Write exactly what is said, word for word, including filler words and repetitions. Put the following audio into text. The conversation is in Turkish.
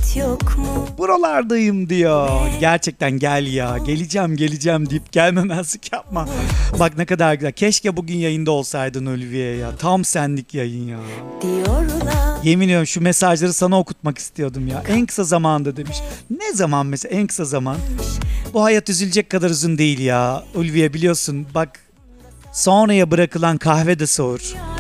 yok mu? Buralardayım diyor. Gerçekten gel ya. Geleceğim geleceğim deyip gelmemezlik yapma. Bak ne kadar güzel. Keşke bugün yayında olsaydın Ulviye ya. Tam senlik yayın ya. Diyorlar. Yemin ediyorum şu mesajları sana okutmak istiyordum ya. En kısa zamanda demiş. Ne zaman mesela en kısa zaman? Bu hayat üzülecek kadar uzun değil ya. Ulviye biliyorsun bak, sonraya bırakılan kahve de soğur.